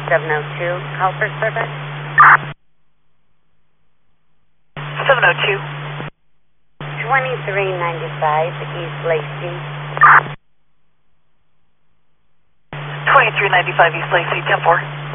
call for service. 702. 2395 East Lacey. 2395 East Lacey, 10-4.